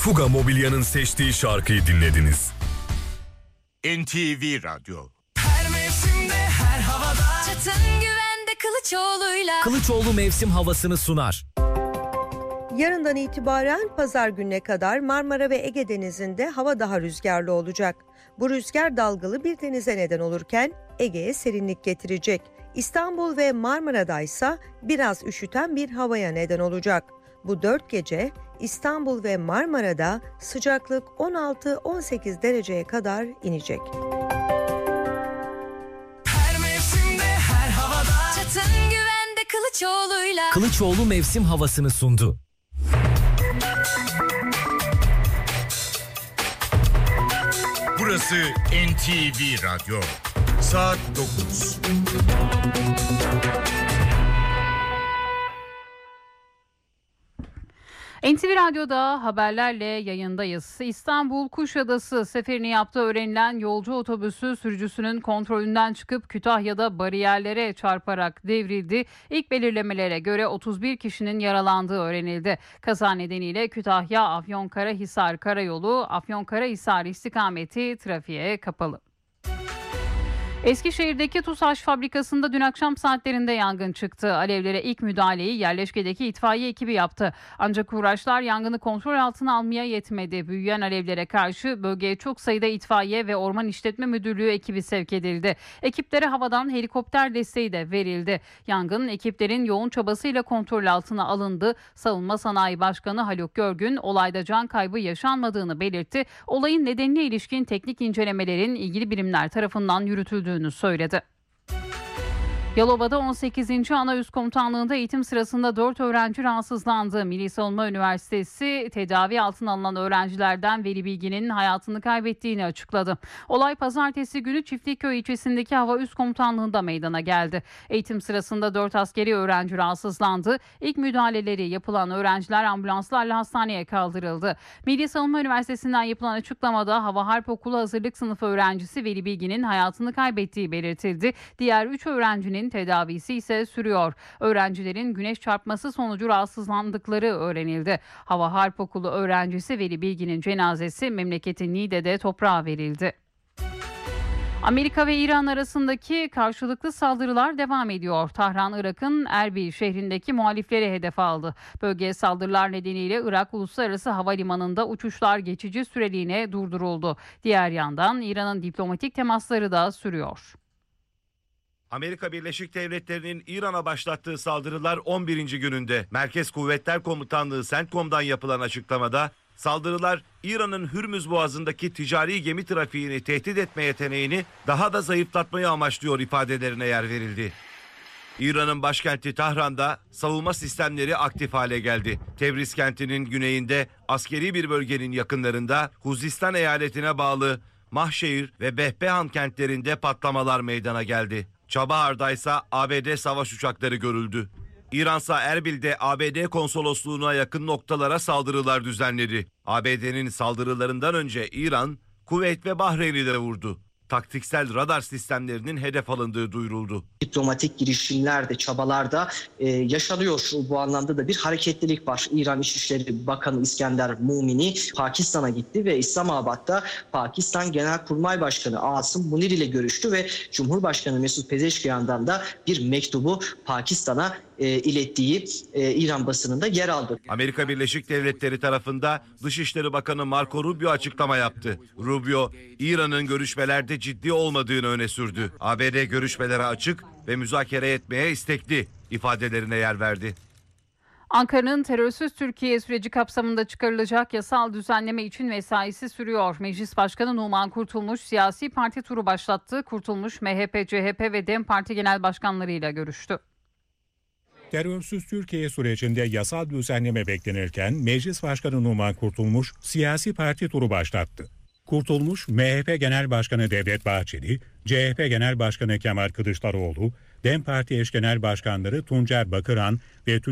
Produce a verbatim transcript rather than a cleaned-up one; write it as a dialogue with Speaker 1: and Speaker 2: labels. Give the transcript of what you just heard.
Speaker 1: Fuga Mobilya'nın seçtiği şarkıyı dinlediniz.
Speaker 2: N T V Radyo.
Speaker 3: Her mevsimde, her havada. Çatın güvende Kılıçoğlu'yla.
Speaker 4: Kılıçoğlu mevsim havasını sunar.
Speaker 5: Yarından itibaren pazar gününe kadar Marmara ve Ege Denizi'nde hava daha rüzgarlı olacak. Bu rüzgar dalgalı bir denize neden olurken Ege'ye serinlik getirecek. İstanbul ve Marmara'da ise biraz üşüten bir havaya neden olacak. Bu dört gece İstanbul ve Marmara'da sıcaklık on altı on sekiz dereceye kadar inecek.
Speaker 3: Her mevsimde, her havada. Çatın güvende Kılıçoğlu'yla.
Speaker 4: Kılıçoğlu mevsim havasını sundu.
Speaker 2: Burası N T V Radyo. Saat dokuz.
Speaker 6: N T V Radyo'da haberlerle yayındayız. İstanbul Kuşadası seferini yaptığı öğrenilen yolcu otobüsü sürücüsünün kontrolünden çıkıp Kütahya'da bariyerlere çarparak devrildi. İlk belirlemelere göre otuz bir kişinin yaralandığı öğrenildi. Kaza nedeniyle Kütahya Afyonkarahisar Karayolu Afyonkarahisar istikameti trafiğe kapalı. Eskişehir'deki TUSAŞ fabrikasında dün akşam saatlerinde yangın çıktı. Alevlere ilk müdahaleyi yerleşkedeki itfaiye ekibi yaptı. Ancak uğraşlar yangını kontrol altına almaya yetmedi. Büyüyen alevlere karşı bölgeye çok sayıda itfaiye ve Orman İşletme Müdürlüğü ekibi sevk edildi. Ekiplere havadan helikopter desteği de verildi. Yangın ekiplerin yoğun çabasıyla kontrol altına alındı. Savunma Sanayi Başkanı Haluk Görgün olayda can kaybı yaşanmadığını belirtti. Olayın nedenine ilişkin teknik incelemelerin ilgili birimler tarafından yürütüldüğünü söyledi. Yalova'da on sekizinci Ana Üst Komutanlığı'nda eğitim sırasında dört öğrenci rahatsızlandı. Milli Savunma Üniversitesi tedavi altına alınan öğrencilerden Veli Bilgin'in hayatını kaybettiğini açıkladı. Olay pazartesi günü Çiftlikköy ilçesindeki Hava Üst Komutanlığı'nda meydana geldi. Eğitim sırasında dört askeri öğrenci rahatsızlandı. İlk müdahaleleri yapılan öğrenciler ambulanslarla hastaneye kaldırıldı. Milli Savunma Üniversitesi'nden yapılan açıklamada Hava Harp Okulu hazırlık sınıfı öğrencisi Veli Bilgin'in hayatını kaybettiği belirtildi. Diğer üç öğrencinin tedavisi ise sürüyor. Öğrencilerin güneş çarpması sonucu rahatsızlandıkları öğrenildi. Hava Harp Okulu öğrencisi Veli Bilgin'in cenazesi memleketi Niğde'de toprağa verildi. Amerika ve İran arasındaki karşılıklı saldırılar devam ediyor. Tahran, Irak'ın Erbil şehrindeki muhalifleri hedef aldı. Bölgeye saldırılar nedeniyle Irak Uluslararası Havalimanı'nda uçuşlar geçici süreliğine durduruldu. Diğer yandan İran'ın diplomatik temasları da sürüyor.
Speaker 7: Amerika Birleşik Devletleri'nin İran'a başlattığı saldırılar on birinci gününde. Merkez Kuvvetler Komutanlığı CENTCOM'dan yapılan açıklamada saldırılar İran'ın Hürmüz Boğazı'ndaki ticari gemi trafiğini tehdit etme yeteneğini daha da zayıflatmayı amaçlıyor ifadelerine yer verildi. İran'ın başkenti Tahran'da savunma sistemleri aktif hale geldi. Tebriz kentinin güneyinde askeri bir bölgenin yakınlarında Huzistan eyaletine bağlı Mahşehir ve Behbehan kentlerinde patlamalar meydana geldi. Çabahar'da ise A B D savaş uçakları görüldü. İransa Erbil'de A B D konsolosluğuna yakın noktalara saldırılar düzenledi. A B D'nin saldırılarından önce İran, Kuveyt ve Bahreyn'i de vurdu. Taktiksel radar sistemlerinin hedef alındığı duyuruldu.
Speaker 8: Diplomatik girişimlerde, çabalarda e, yaşanıyor. Bu anlamda da bir hareketlilik var. İran İçişleri Bakanı İskender Mumini Pakistan'a gitti ve İslamabad'da Pakistan Genelkurmay Başkanı Asım Munir ile görüştü ve Cumhurbaşkanı Mesut Pezeshkian'dan da bir mektubu Pakistan'a e, ilettiği e, İran basınında yer aldı.
Speaker 7: Amerika Birleşik Devletleri tarafında Dışişleri Bakanı Marco Rubio açıklama yaptı. Rubio, İran'ın görüşmelerde ciddi olmadığını öne sürdü. A B D görüşmelere açık ve müzakere etmeye istekli ifadelerine yer verdi.
Speaker 6: Ankara'nın terörsüz Türkiye süreci kapsamında çıkarılacak yasal düzenleme için mesaisi sürüyor. Meclis Başkanı Numan Kurtulmuş siyasi parti turu başlattı. Kurtulmuş M H P, C H P ve DEM Parti genel başkanlarıyla görüştü.
Speaker 9: Terörsüz Türkiye sürecinde yasal düzenleme beklenirken Meclis Başkanı Numan Kurtulmuş siyasi parti turu başlattı. Kurtulmuş, M H P Genel Başkanı Devlet Bahçeli, C H P Genel Başkanı Kemal Kılıçdaroğlu, DEM Parti eş genel başkanları Tuncer Bakıran ve